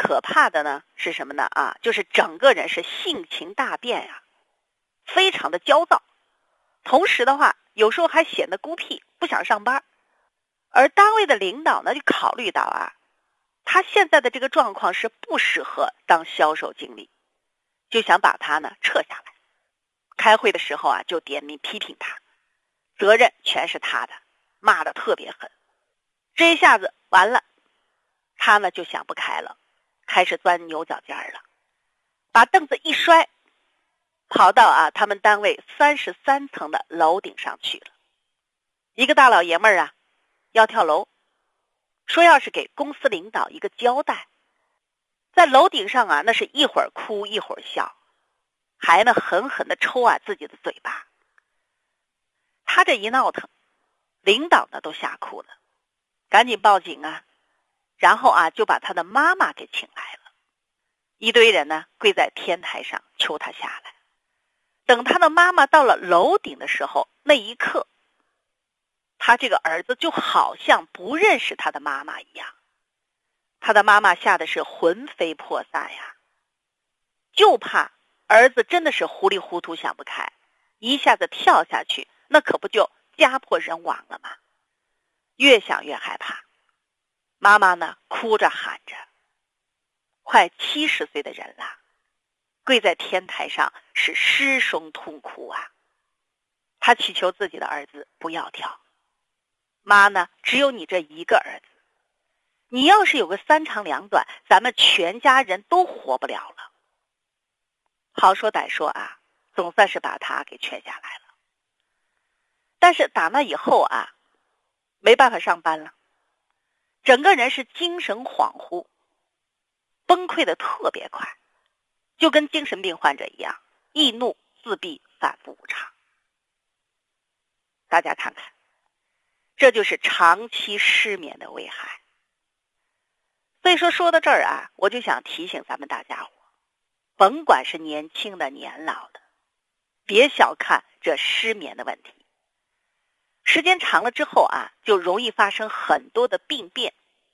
可怕的呢是什么呢？就是整个人是性情大变呀，非常的焦躁，同时的话，有时候还显得孤僻，不想上班。而单位的领导呢，就考虑到他现在的这个状况是不适合当销售经理，就想把他呢撤下来。开会的时候就点名批评他，责任全是他的，骂得特别狠。这一下子完了，他呢就想不开了，开始钻牛角尖了，把凳子一摔，跑到他们单位33层的楼顶上去了。一个大老爷们要跳楼，说要是给公司领导一个交代。在楼顶上那是一会儿哭一会儿笑，还呢狠狠地抽自己的嘴巴。他这一闹腾，领导呢都吓哭了，赶紧报警然后就把他的妈妈给请来了。一堆人呢跪在天台上求他下来。等他的妈妈到了楼顶的时候，那一刻他这个儿子就好像不认识他的妈妈一样，他的妈妈吓得是魂飞魄散就怕儿子真的是糊里糊涂想不开，一下子跳下去，那可不就家破人亡了吗？越想越害怕，妈妈呢哭着喊着，快70岁的人了，跪在天台上是失声痛哭他祈求自己的儿子不要跳。妈呢，只有你这一个儿子，你要是有个3长2短，咱们全家人都活不了了。好说歹说总算是把他给劝下来了。但是打那以后没办法上班了，整个人是精神恍惚，崩溃的特别快，就跟精神病患者一样，易怒自闭，反复无常。大家看看，这就是长期失眠的危害。所以说到这儿我就想提醒咱们大家伙，甭管是年轻的年老的，别小看这失眠的问题。时间长了之后就容易发生很多的病变。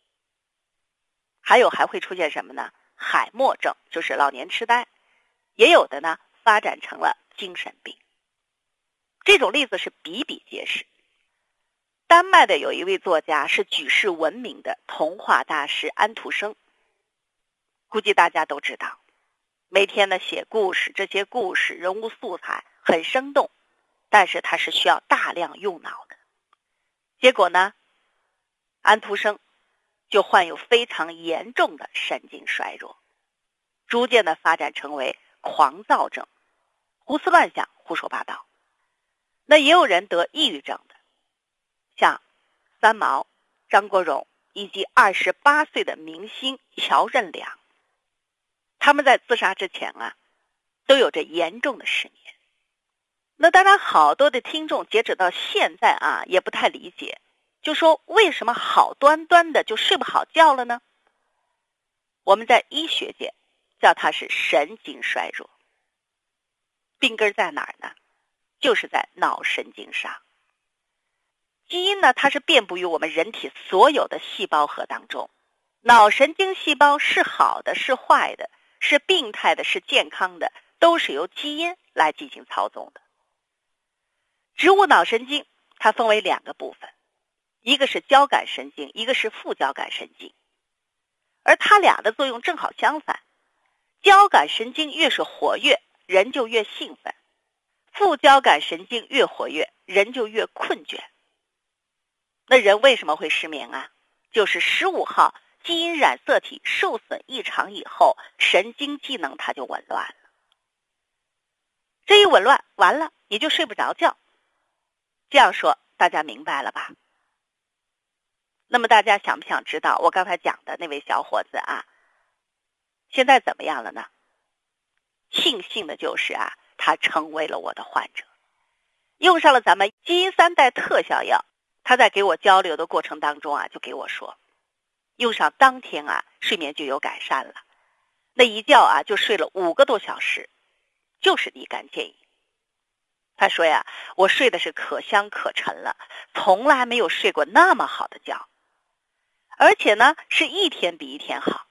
还会出现什么呢？海默症，就是老年痴呆，也有的呢发展成了精神病。这种例子是比比皆是。丹麦的有一位作家是举世闻名的童话大师安徒生，估计大家都知道，每天呢写故事，这些故事人物素材很生动，但是它是需要大量用脑的。结果呢，安徒生就患有非常严重的神经衰弱，逐渐的发展成为狂躁症，胡思乱想，胡说八道。那也有人得抑郁症的，像三毛、张国荣以及28岁的明星乔任梁，他们在自杀之前都有着严重的失眠。那当然好多的听众截止到现在也不太理解，就说为什么好端端的就睡不好觉了呢？我们在医学界叫它是神经衰弱。病根在哪儿呢？就是在脑神经上。基因呢，它是遍布于我们人体所有的细胞核当中。脑神经细胞是好的是坏的，是病态的是健康的，都是由基因来进行操纵的。植物脑神经它分为2个部分，一个是交感神经，一个是副交感神经。而它俩的作用正好相反，交感神经越是活跃，人就越兴奋；副交感神经越活跃，人就越困倦。那人为什么会失眠就是15号基因染色体受损异常以后，神经机能它就紊乱了。这一紊乱完了，你就睡不着觉。这样说大家明白了吧？那么大家想不想知道我刚才讲的那位小伙子现在怎么样了呢？庆幸的就是他成为了我的患者，用上了咱们基因3代特效药。他在给我交流的过程当中就给我说，用上当天睡眠就有改善了，那一觉就睡了5个多小时，就是立竿见影。他说我睡的是可香可沉了，从来没有睡过那么好的觉，而且呢是一天比一天好。